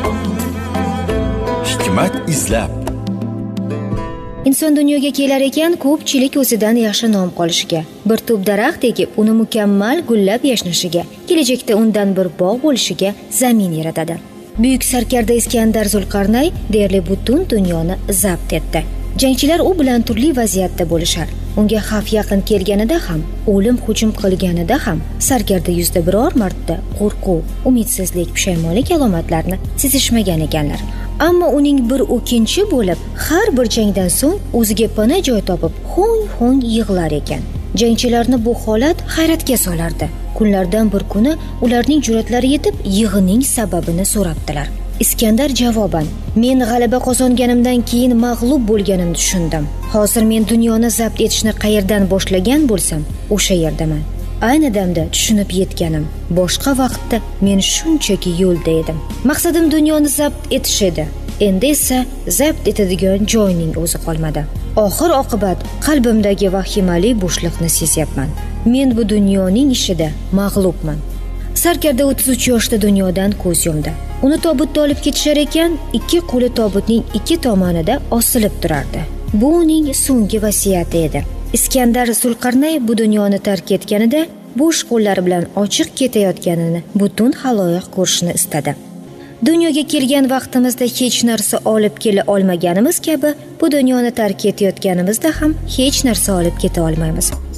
Hikmat izlab. Inson dunyoga kelar ekan ko'pchilik o'zidan yaxshi nom qolishiga, bir tup daraxt ekib uni mukammal gullab yashnashiga, kelajakda undan bir bog' bo'lishiga zamin yaratadi. Buyuk sarkarda Iskandar Zulqarnay deyarli butun dunyoni zabt etdi. Jangchilar u bilan turli vaziyatda bo'lishar. Unga xavf yaqin kelganida ham, o'lim hujum qilganida ham sarkarda yuzda biror marta qo'rquv, umidsizlik, pushaymonlik alomatlarini sezishmagan ekanlar. Ammo uning bir o'kinchi bo'lib, har bir jangdan so'ng o'ziga pana joy topib, ho'ng yig'lar ekan. Jangchilarni bu holat hayratga solardi. Kunlardan bir kuni ularning jur'atlari yetib yig'ining sababini so'rabdilar. Iskandar javoban: "Men g'alaba qozonganimdan keyin mag'lub bo'lganimni tushundim. Hozir men dunyoni zabt etishni qayerdan boshlagan bo'lsam, o'sha yerdaman. Ayni damda tushunib yetganim. Boshqa vaqtda men shunchaki yo'lda edim. Maqsadim dunyoni zabt etish edi. Endi esa zabt etadigan joyning o'zi qolmadi. Oxir oqibat qalbimdagi vahimali bo'shliqni sezyapman. Men bu dunyoning ishida mag'lubman." Sarkarda 33 yoshda dunyodan ko'z yumdi. Uni tobutda olib ketishar ekan, ikki qo'li tobutning ikki tomonida osilib turardi. Bu uning so'nggi vasiyati edi. Iskandar Zulqarnay bu dunyoni tark etganida bo'sh qo'llari bilan ochiq ketayotganini butun xaloyiq ko'rishni istadi. Dunyoga kelgan vaqtimizda hech narsa olib kela olmaganimiz kabi, bu dunyoni tark etayotganimizda ham hech narsa olib keta olmaymiz.